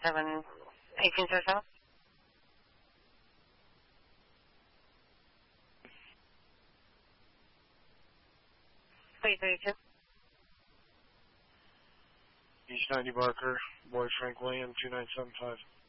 1807. Please, 32. East 90 Barker, Boy Frank William, 2975.